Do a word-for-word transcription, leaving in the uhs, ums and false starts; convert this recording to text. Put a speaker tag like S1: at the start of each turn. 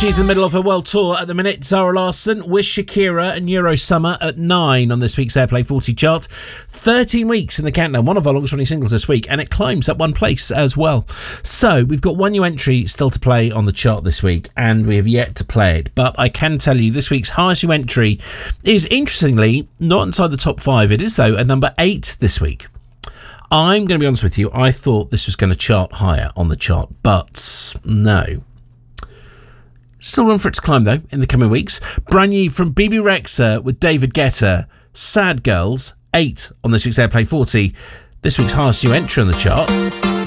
S1: She's in the middle of her world tour at the minute. Zara Larsson with Shakira and Euro Summer at nine on this week's Airplay forty chart. thirteen weeks in the countdown, one of our longest running singles this week, and it climbs up one place as well. So we've got one new entry still to play on the chart this week, and we have yet to play it. But I can tell you this week's highest new entry is, interestingly, not inside the top five. It is, though, at number eight this week. I'm going to be honest with you, I thought this was going to chart higher on the chart, but no. Still room for it to climb, though, in the coming weeks. Brand new from Bebe Rexha with David Guetta, Sad Girls, eight on this week's Airplay forty. This week's highest new entry on the chart.